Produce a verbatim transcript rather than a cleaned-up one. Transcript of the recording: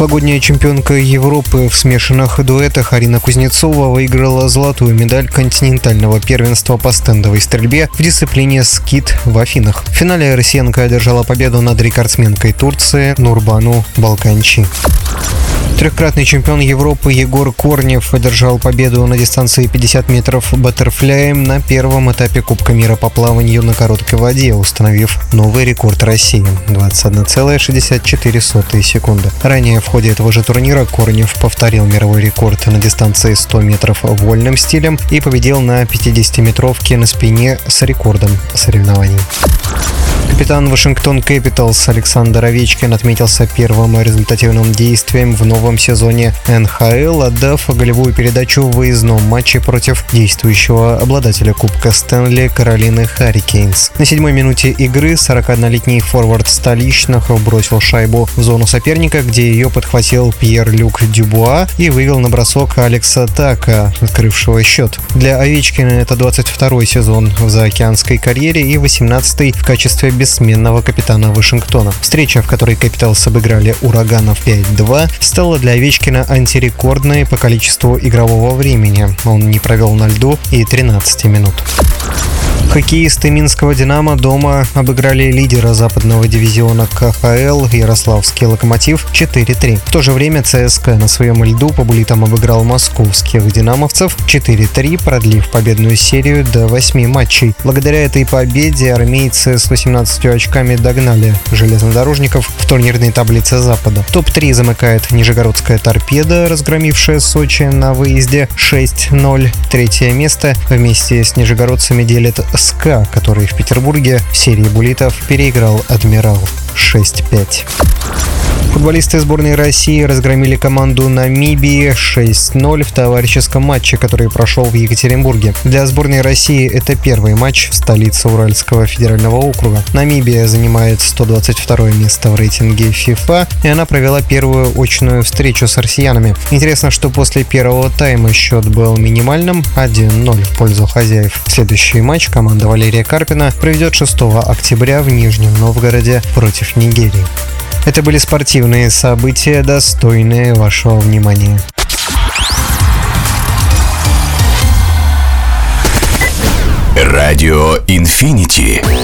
Прошлогодняя чемпионка Европы в смешанных дуэтах Арина Кузнецова выиграла золотую медаль континентального первенства по стендовой стрельбе в дисциплине скит в Афинах. В финале россиянка одержала победу над рекордсменкой Турции Нурбану Балканчи. Трехкратный чемпион Европы Егор Корнев одержал победу на дистанции пятьдесят метров баттерфляем на первом этапе Кубка мира по плаванию на короткой воде, установив новый рекорд России – двадцать одна целая шестьдесят четыре сотых секунды. Ранее в ходе этого же турнира Корнев повторил мировой рекорд на дистанции сто метров вольным стилем и победил на пятидесятиметровке на спине с рекордом соревнований. Капитан Вашингтон Кэпиталс Александр Овечкин отметился первым результативным действием в новом сезоне эн ха эл, отдав голевую передачу в выездном матче против действующего обладателя Кубка Стэнли Каролины Харрикейнс. На седьмой минуте игры сорокаоднолетний форвард столичных бросил шайбу в зону соперника, где ее подхватил Пьер-Люк Дюбуа и вывел на бросок Алекса Така, открывшего счет. Для Овечкина это двадцать второй сезон в заокеанской карьере и восемнадцатый в качестве бессменного капитана Вашингтона. Встреча, в которой Кэпиталс обыграли Ураганов пять-два, стала для Овечкина антирекордной по количеству игрового времени. Он не провел на льду и тринадцати минут. Хоккеисты Минского «Динамо» дома обыграли лидера западного дивизиона ка ха эл Ярославский «Локомотив» четыре-три. В то же время ЦСКА на своем льду по буллитам обыграл московских «Динамовцев» четыре-три, продлив победную серию до восьми матчей. Благодаря этой победе армейцы с восемнадцатью очками догнали железнодорожников в турнирной таблице Запада. топ-три замыкает нижегородская «Торпедо», разгромившая Сочи на выезде шесть-ноль. Третье место вместе с нижегородцами делит СКА, который в Петербурге в серии буллитов переиграл «Адмирал» шесть-пять. Футболисты сборной России разгромили команду Намибии шесть-ноль в товарищеском матче, который прошел в Екатеринбурге. Для сборной России это первый матч в столице Уральского федерального округа. Намибия занимает сто двадцать второе место в рейтинге ФИФА, и она провела первую очную встречу с россиянами. Интересно, что после первого тайма счет был минимальным – один-ноль в пользу хозяев. Следующий матч команда Валерия Карпина проведет шестого октября в Нижнем Новгороде против Нигерии. Это были спортивные события, достойные вашего внимания. Радио Инфинити.